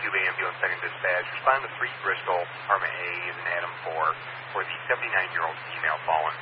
Ambulance Second Dispatch. Respond to 3 Bristol, Apartment A is an Adam 4 for the 79-year-old female fallen.